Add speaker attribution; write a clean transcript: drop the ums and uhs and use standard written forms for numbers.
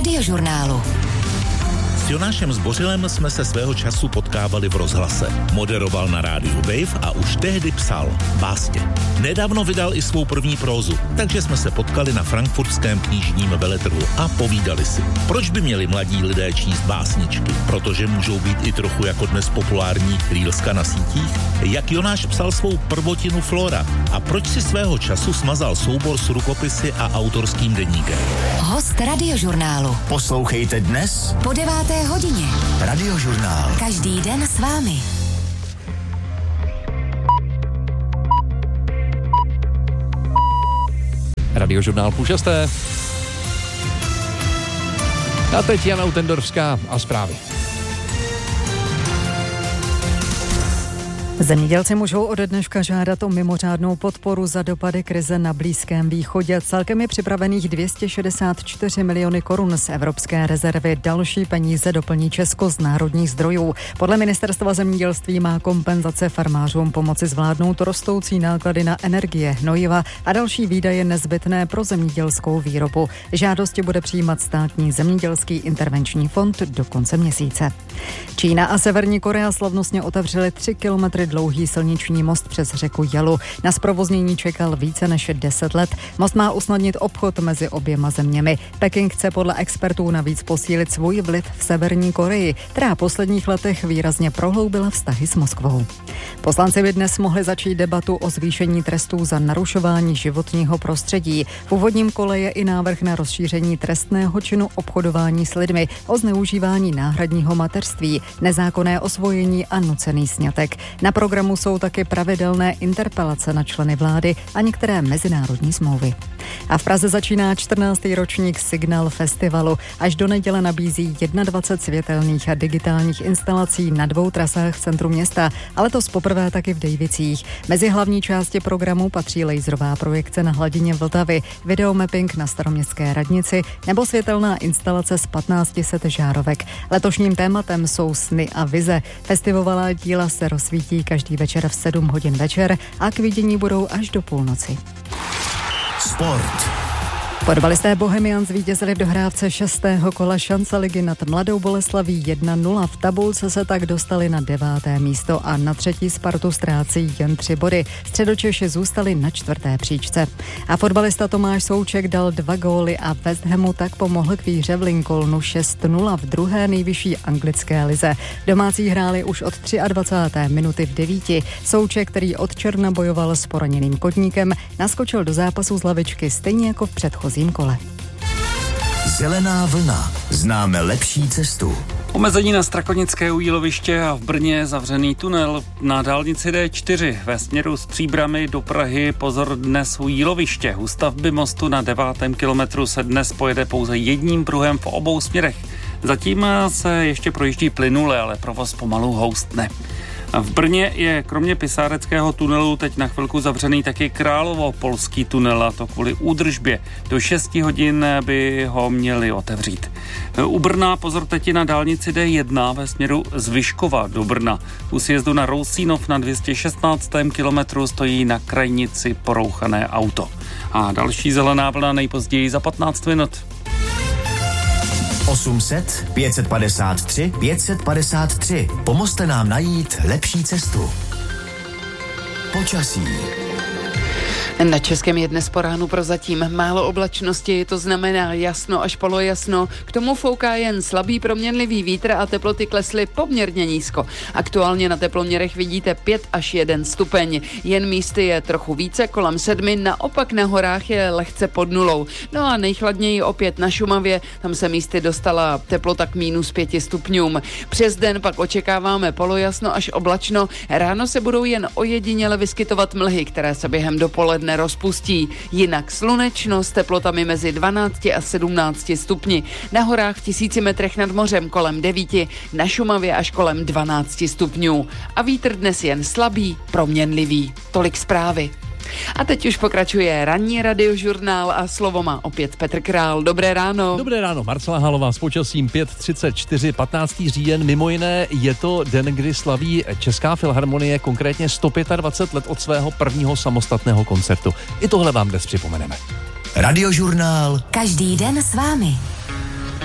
Speaker 1: Radiožurnálu.
Speaker 2: S Jonášem Zbořilem jsme se svého času potkávali v rozhlase. Moderoval na rádiu Wave a už tehdy psal básně. Nedávno vydal i svou první prózu, takže jsme se potkali na frankfurtském knižním veletrhu a povídali si. Proč by měli mladí lidé číst básničky? Protože můžou být i trochu jako dnes populární reelska na sítích? Jak Jonáš psal svou prvotinu Flora? A proč si svého času smazal soubor s rukopisy a autorským deníkem?
Speaker 1: Host Radiožurnálu.
Speaker 3: Poslouchejte dnes
Speaker 1: Po 9. hodině.
Speaker 3: Radiožurnál.
Speaker 1: Každý den s vámi.
Speaker 4: Radiožurnál 5:30. A teď Jana Utendorská a zprávy.
Speaker 5: Zemědělci můžou ode dneška žádat o mimořádnou podporu za dopady krize na Blízkém východě. Celkem je připravených 264 miliony korun z Evropské rezervy. Další peníze doplní Česko z národních zdrojů. Podle ministerstva zemědělství má kompenzace farmářům pomoci zvládnout rostoucí náklady na energie, hnojiva a další výdaje nezbytné pro zemědělskou výrobu. Žádosti bude přijímat státní zemědělský intervenční fond do konce měsíce. Čína a Severní Korea slavnostně otevřely 3 kilometry dlouhý silniční most přes řeku Jalu. Na zprovoznění čekal více než 10 let. Most má usnadnit obchod mezi oběma zeměmi. Peking chce podle expertů navíc posílit svůj vliv v Severní Koreji, která v posledních letech výrazně prohloubila vztahy s Moskvou. Poslanci by dnes mohli začít debatu o zvýšení trestů za narušování životního prostředí. V úvodním kole je i návrh na rozšíření trestného činu obchodování s lidmi, o zneužívání náhradního mateřství, nezákonné osvojení a nucený sňatek. Na programu jsou taky pravidelné interpelace na členy vlády a některé mezinárodní smlouvy. A v Praze začíná 14. ročník Signal festivalu. Až do neděle nabízí 21 světelných a digitálních instalací na 2 trasách v centru města, a letos poprvé taky v Dejvicích. Mezi hlavní části programu patří laserová projekce na hladině Vltavy, videomapping na Staroměstské radnici nebo světelná instalace z 1500 žárovek. Letošním tématem jsou sny a vize. Festivalová díla se rozsvítí každý večer v 7 hodin večer a k vidění budou až do půlnoci.
Speaker 3: Sport.
Speaker 5: Fotbalisté Bohemian zvítězili v dohrávce 6. kola šance ligy nad Mladou Boleslaví 1-0. V tabulce se tak dostali na 9. místo a na 3. Spartu ztrácí jen 3 body. Středočeši zůstali na 4. příčce. A fotbalista Tomáš Souček dal 2 góly a West Hamu tak pomohl k výhře v Lincolnu 6-0 v druhé nejvyšší anglické lize. Domácí hráli už od 23. minuty v 9. Souček, který od června bojoval s poraněným kotníkem, naskočil do zápasu z lavičky stejně jako v předchozím kole.
Speaker 3: Zelená vlna. Známe lepší cestu.
Speaker 6: Omezení na Strakonické újíloviště a v Brně zavřený tunel na dálnici D4 ve směru z Příbrami do Prahy. Pozor, dnes u jíloviště. U stavby mostu na 9. kilometru se dnes pojede pouze jedním pruhem v obou směrech. Zatím se ještě projíždí plynule, ale provoz pomalu houstne. V Brně je kromě Pisáreckého tunelu teď na chvilku zavřený taky Královo-Polský tunel, a to kvůli údržbě. Do 6 hodin by ho měli otevřít. U Brna pozor teď na dálnici D1 ve směru z Vyškova do Brna. U sjezdu na Rousínov na 216. kilometru stojí na krajnici porouchané auto. A další zelená vlna nejpozději za 15 minut.
Speaker 3: 800 553 553. Pomozte nám najít lepší cestu. Počasí.
Speaker 7: Na českém je dnes po ránu prozatím málo oblačnosti, to znamená jasno až polojasno. K tomu fouká jen slabý proměnlivý vítr a teploty klesly poměrně nízko. Aktuálně na teploměrech vidíte 5 až 1 stupeň. Jen místy je trochu více, kolem 7, naopak na horách je lehce pod nulou. No a nejchladněji opět na Šumavě, tam se místy dostala teplota k -5 stupňům. Přes den pak očekáváme polojasno až oblačno. Ráno se budou jen ojediněle vyskytovat mlhy, které se během dopoledne rozpustí. Jinak slunečno s teplotami mezi 12 a 17 stupni. Na horách v 1000 metrech nad mořem kolem 9, na Šumavě až kolem 12 stupňů. A vítr dnes jen slabý, proměnlivý. Tolik zprávy. A teď už pokračuje ranní radiožurnál a slovo má opět Petr Král. Dobré ráno.
Speaker 4: Dobré ráno, Marcela Halová s počasím 5:34, 15. říjen. Mimo jiné je to den, kdy slaví Česká filharmonie konkrétně 125 let od svého prvního samostatného koncertu. I tohle vám dnes připomeneme.
Speaker 3: Radiožurnál.
Speaker 1: Každý den s vámi.